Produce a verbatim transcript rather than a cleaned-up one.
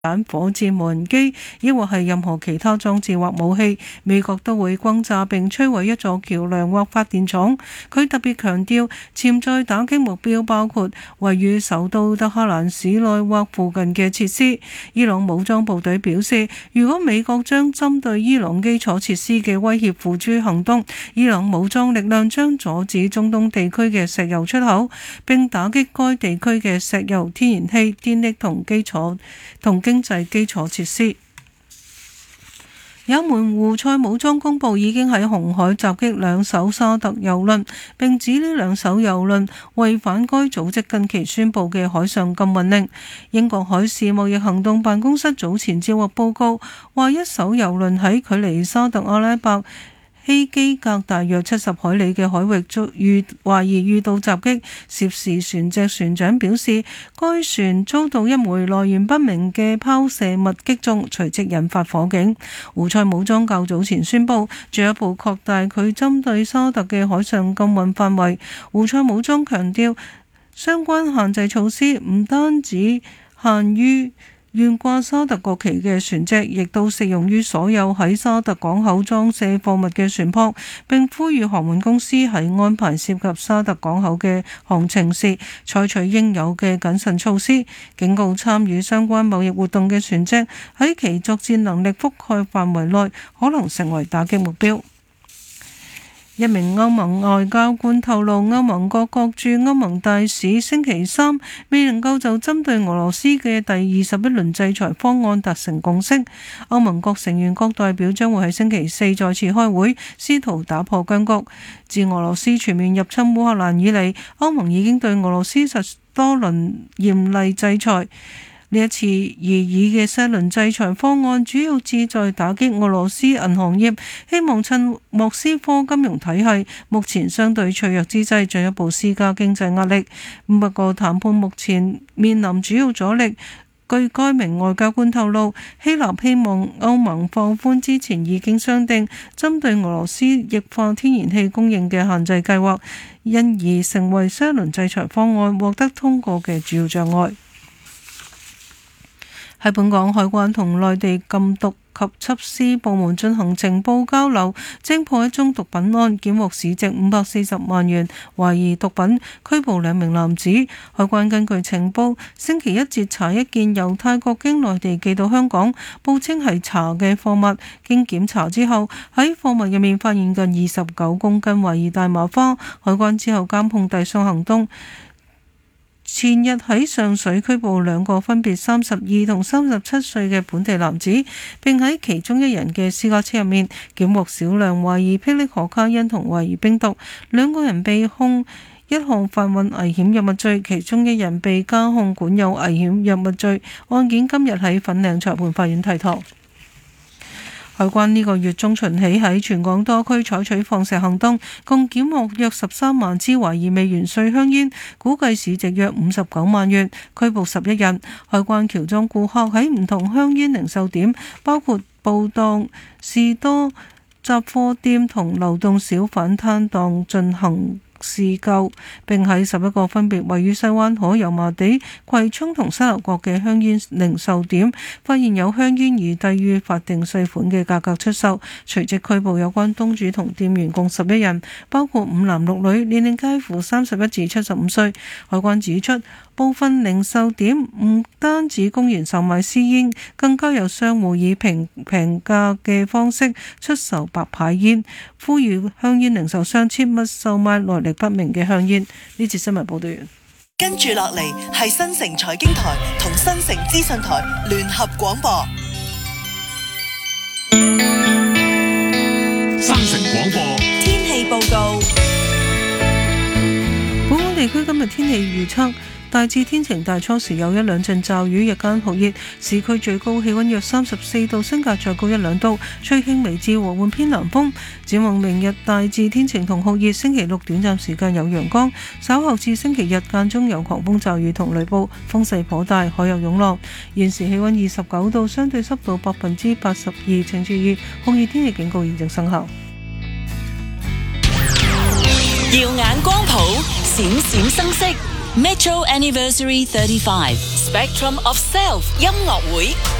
彈、火箭無人機，抑或係任何其他裝置或武器，美國都會轟炸並摧毀一座橋梁或發電廠。佢特別強調，潛在打擊目標包括位於首都德黑蘭市內或附近嘅設施。伊朗武裝部隊表示，如果美國將針對伊朗基礎設施嘅威脅付諸行動，伊朗武裝力量將阻止中東地區嘅石油出口，並打擊該地區嘅石油、天然氣、電力同基礎同經濟基礎設施。也門胡塞武裝公佈已經喺紅海襲擊兩艘沙特油輪，並指呢兩艘油輪違反該組織近期宣布嘅海上禁運令。英國海事貿易行動辦公室早前接獲報告，話一艘油輪喺距離沙特阿拉伯希基格大約七十海里嘅海域遭遇懷疑遇到襲擊，涉事船隻船長表示，該船遭到一枚來源不明嘅拋射物擊中，隨即引發火警。胡塞武裝較早前宣布進一步擴大佢針對沙特嘅海上禁運範圍。胡塞武裝強調，相關限制措施唔單止限於懸掛沙特國旗嘅船隻，亦都適用於所有喺沙特港口裝卸貨物嘅船舶，並呼籲航運公司喺安排涉及沙特港口嘅航程時採取應有嘅謹慎措施，警告參與相關貿易活動嘅船隻喺其作戰能力覆蓋範圍內可能成為打擊目標。一名歐盟外交官透露，歐盟各國駐歐盟大使星期三未能夠就針對俄羅斯嘅第二十一輪制裁方案達成共識。歐盟各成員國代表將會喺星期四再次開會，試圖打破僵局。自俄羅斯全面入侵烏克蘭以嚟，歐盟已經對俄羅斯實多輪嚴厲制裁。呢一次擬議嘅新一輪制裁方案主要旨在打擊俄羅斯銀行業，希望趁莫斯科金融體系目前相對脆弱之際，進一步施加經濟壓力。不過談判目前面臨主要阻力。據該名外交官透露，希臘希望歐盟放寬之前已經商定針對俄羅斯液化天然氣供應嘅限制計劃，因而成為新一輪制裁方案獲得通過嘅主要障礙。喺本港，海關同內地禁毒及緝私部門進行情報交流，偵破一宗毒品案，檢獲市值五百四十萬元懷疑毒品，拘捕兩名男子。海關根據情報，星期一截查一件由泰國經內地寄到香港，報稱係茶嘅貨物，經檢查之後，喺貨物入面發現近二十九公斤懷疑大麻花。海關之後監控遞送行動。前日喺上水拘捕兩個分別三十二同三十七歲嘅本地男子，並喺其中一人嘅私家車入面檢獲少量懷疑霹靂可卡因同懷疑冰毒，兩個人被控一項販運危險藥物罪，其中一人被加控管有危險藥物罪。案件今日喺粉嶺裁判法院提堂。海關呢個月中旬起喺全港多區採取放蛇行動，共檢獲約十三萬支懷疑未完稅香煙，估計市值約五十九萬元，拘捕十一人。海關喬裝顧客喺唔同香煙零售點，包括報檔、士多、雜貨店同流動小販攤檔進行試購，並喺十一個分別位於西灣河、油麻地、葵涌同沙頭角嘅香煙零售點，發現有香煙以低於法定稅款嘅價格出售，隨即拘捕有關東主同店員共十一人，包括五男六女，年齡介乎三十一至七十五歲。海關指出，部分零售點唔單止公然售賣私煙，更加有商戶以平平價嘅方式出售白牌煙，呼籲香煙零售商切勿售賣來歷不明嘅香煙。呢節新聞報道完。 跟住落嚟係新城財經台同新城資訊台聯合廣播。 新城廣播天氣報告。 本港地區今日天氣預測。大致天晴，但初時有一兩陣驟雨，日間酷熱，市區最高氣溫約三十四度，新界再高一兩度，吹輕微至和緩偏南風。展望明日大致天晴同酷熱，星期六短暫時間有陽光，稍後至星期日間中有狂風驟雨同雷暴，風勢頗大，海有湧浪。現時氣溫二十九度，相對濕度百分之八十二，請注意酷熱天氣警告現正生效。 耀眼光譜，閃閃生色。Metro Anniversary thirty-five Spectrum of Self 音樂會。